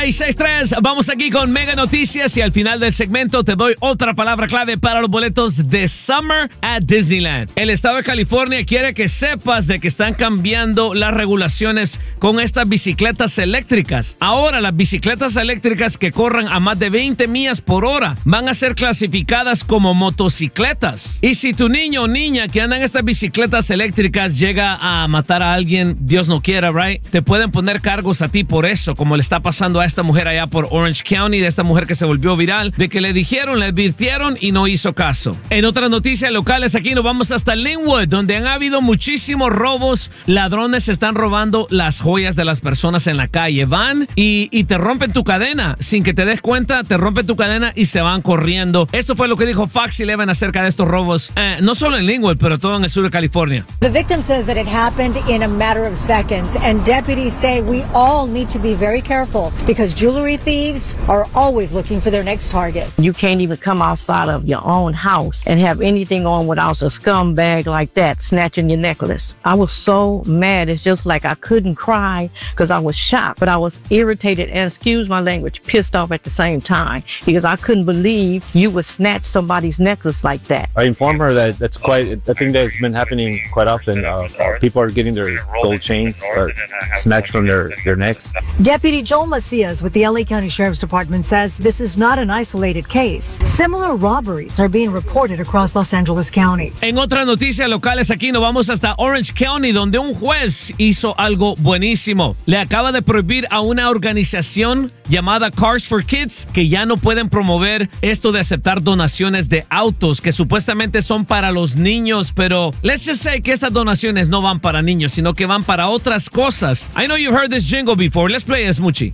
6-3, vamos aquí con Mega Noticias y al final del segmento te doy otra palabra clave para los boletos de Summer at Disneyland. El estado de California quiere que sepas de que están cambiando las regulaciones con estas bicicletas eléctricas. Ahora las bicicletas eléctricas que corran a más de 20 millas por hora van a ser clasificadas como motocicletas. Y si tu niño o niña que anda en estas bicicletas eléctricas llega a matar a alguien, Dios no quiera, right? Te pueden poner cargos a ti por eso, como le está pasando a esta mujer allá por Orange County, de esta mujer que se volvió viral, de que le dijeron, le advirtieron y no hizo caso. En otras noticias locales, aquí nos vamos hasta Linwood, donde han habido muchísimos robos. Ladrones están robando las joyas de las personas en la calle. Van y te rompen tu cadena. Sin que te des cuenta, te rompen tu cadena y se van corriendo. Eso fue lo que dijo Fox 11 acerca de estos robos. No solo en Linwood, pero todo en el sur de California. The victim says that it happened in a matter of seconds, and deputies say we all need to be very careful because jewelry thieves are always looking for their next target. You can't even come outside of your own house and have anything on without a scumbag like that snatching your necklace. I was so mad. It's just like I couldn't cry because I was shocked, but I was irritated and, excuse my language, pissed off at the same time because I couldn't believe you would snatch somebody's necklace like that. I informed her that that's quite a thing that's been happening quite often. People are getting their gold chains snatched from their necks. Deputy Joel Macias with the LA County Sheriff's Department says this is not an isolated case. Similar robberies are being reported across Los Angeles County. En otras noticias locales aquí nos vamos hasta Orange County, donde un juez hizo algo buenísimo. Le acaba de prohibir a una organización llamada Cars for Kids que ya no pueden promover esto de aceptar donaciones de autos que supuestamente son para los niños, pero let's just say que esas donaciones no van para niños, sino que van para otras cosas. I know you've heard this jingle before. Let's play it, Smoochie.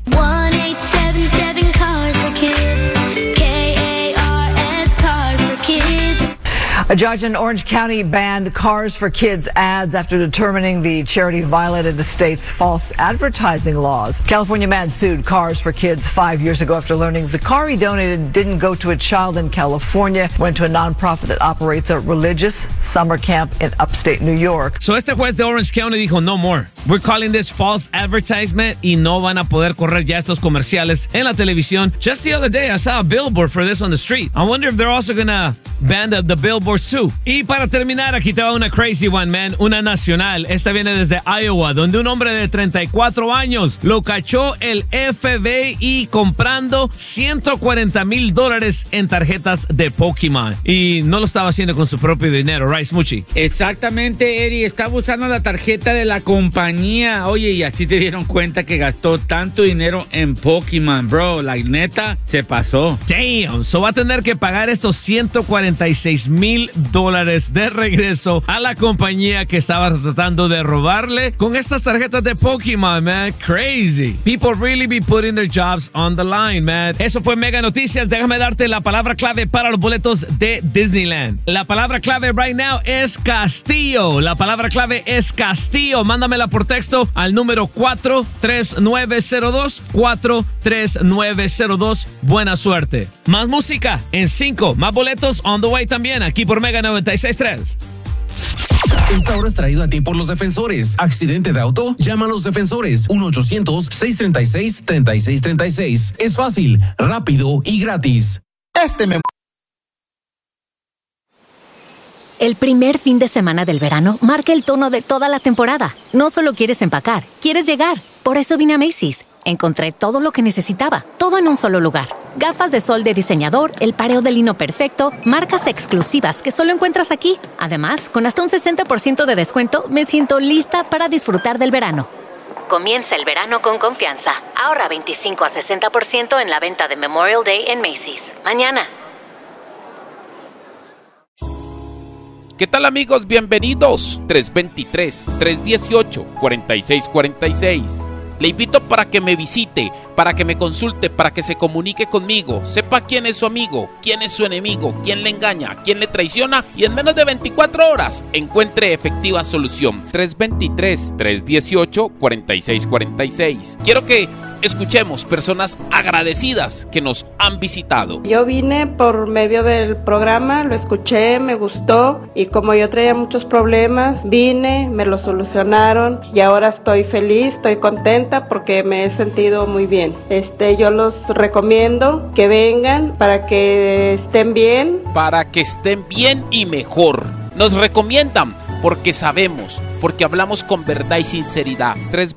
1877 Cars for Kids. KARS Cars for Kids. A judge in Orange County banned Cars for Kids ads after determining the charity violated the state's false advertising laws. California man sued Cars for Kids 5 years ago after learning the car he donated didn't go to a child in California, went to a nonprofit that operates a religious summer camp in upstate New York. So este juez de Orange County dijo, no more. We're calling this false advertisement y no van a poder correr ya estos comerciales en la televisión. Just the other day, I saw a billboard for this on the street. I wonder if they're also gonna ban the billboards too. Y para terminar, aquí te va una crazy one, man. Una nacional. Esta viene desde Iowa, donde un hombre de 34 años lo cachó el FBI comprando $140,000 en tarjetas de Pokémon. Y no lo estaba haciendo con su propio dinero, right, Smoochie? Exactamente, Eddie. Estaba usando la tarjeta de la compañía. Oye, y así te dieron cuenta que gastó tanto dinero en Pokémon, bro. La neta, se pasó. Damn. So va a tener que pagar estos $146,000 de regreso a la compañía que estaba tratando de robarle con estas tarjetas de Pokémon, man. Crazy. People really be putting their jobs on the line, man. Eso fue Mega Noticias. Déjame darte la palabra clave para los boletos de Disneyland. La palabra clave right now es castillo. La palabra clave es castillo. Mándamela por texto al número 43902. 43902. Buena suerte. Más música en 5. Más boletos on the way también aquí por Mega 96.3. Esta hora es traído a ti por los defensores. Accidente de auto, llama a los defensores. 1-800-636-3636. Es fácil, rápido y gratis. El primer fin de semana del verano marca el tono de toda la temporada. No solo quieres empacar, quieres llegar. Por eso vine a Macy's. Encontré todo lo que necesitaba, todo en un solo lugar. Gafas de sol de diseñador, el pareo de lino perfecto, marcas exclusivas que solo encuentras aquí. Además, con hasta un 60% de descuento, me siento lista para disfrutar del verano. Comienza el verano con confianza. Ahorra 25 a 60% en la venta de Memorial Day en Macy's. Mañana. ¿Qué tal, amigos? Bienvenidos. 323-318-4646. Le invito para que me visite, para que me consulte, para que se comunique conmigo, sepa quién es su amigo, quién es su enemigo, quién le engaña, quién le traiciona y en menos de 24 horas encuentre efectiva solución. 323-318-4646. Quiero que Escuchemos personas agradecidas que nos han visitado. Yo vine por medio del programa, lo escuché, me gustó y como yo traía muchos problemas, vine, me lo solucionaron y ahora estoy feliz, estoy contenta porque me he sentido muy bien. Yo los recomiendo que vengan para que estén bien. Para que estén bien y mejor. Nos recomiendan porque sabemos, porque hablamos con verdad y sinceridad.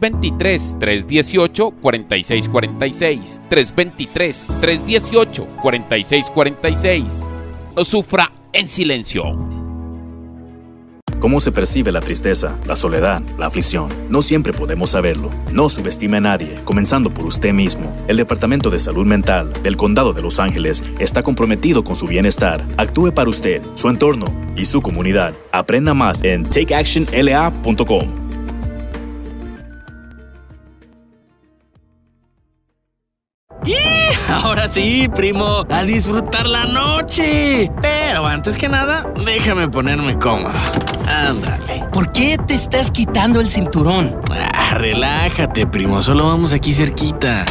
323-318-4646. 323-318-4646. No sufra en silencio. ¿Cómo se percibe la tristeza, la soledad, la aflicción? No siempre podemos saberlo. No subestime a nadie, comenzando por usted mismo. El Departamento de Salud Mental del Condado de Los Ángeles está comprometido con su bienestar. Actúe para usted, su entorno y su comunidad. Aprenda más en takeactionla.com. ¡Y! Ahora sí, primo, a disfrutar la noche. Pero antes que nada, déjame ponerme cómodo. Ándale. ¿Por qué te estás quitando el cinturón? Relájate, primo, solo vamos aquí cerquita.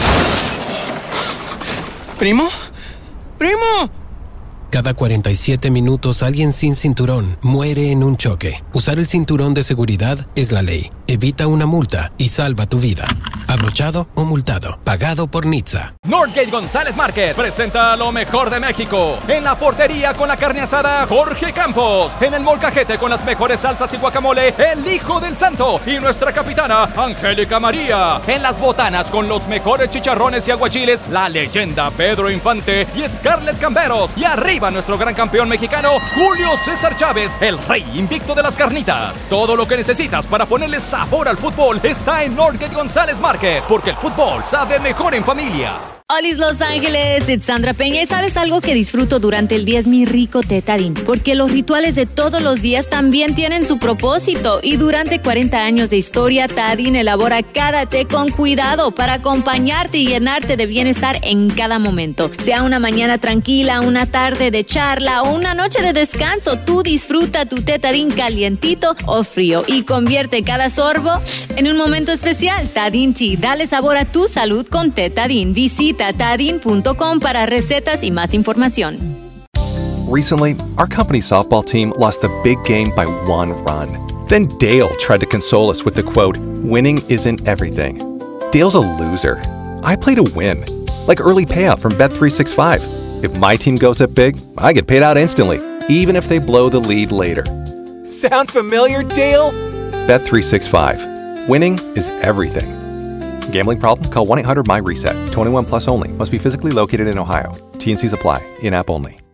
¿Primo? ¡Primo! Cada 47 minutos alguien sin cinturón muere en un choque. Usar el cinturón de seguridad es la ley. Evita una multa y salva tu vida. Abrochado o multado. Pagado por NHTSA. Northgate González Market presenta lo mejor de México. En la portería con la carne asada, Jorge Campos. En el molcajete con las mejores salsas y guacamole, el Hijo del Santo. Y nuestra capitana, Angélica María. En las botanas con los mejores chicharrones y aguachiles, la leyenda Pedro Infante y Scarlett Camberos. Y arriba nuestro gran campeón mexicano, Julio César Chávez, el rey invicto de las carnitas. Todo lo que necesitas para ponerle sabor al fútbol está en Northgate González Market, porque el fútbol sabe mejor en familia. Hola Los Ángeles, es Sandra Peña y ¿sabes algo que disfruto durante el día? Es mi rico té Tarín, porque los rituales de todos los días también tienen su propósito y durante 40 años de historia, Tarín elabora cada té con cuidado para acompañarte y llenarte de bienestar en cada momento. Sea una mañana tranquila, una tarde de charla o una noche de descanso, tú disfruta tu té Tarín calientito o frío y convierte cada sorbo en un momento especial. Tarín Tea, dale sabor a tu salud con té Tarín. Visita tarin.com para recetas y más información. Recently, our company's softball team lost the big game by 1 run. Then Dale tried to console us with the quote, "Winning isn't everything." Dale's a loser. I play to win. Like early payout from Bet365. If my team goes up big, I get paid out instantly, even if they blow the lead later. Sound familiar, Dale? Bet365. Winning is everything. Gambling problem? Call 1-800-MY-RESET. 21 plus only. Must be physically located in Ohio. T&Cs apply. In-app only.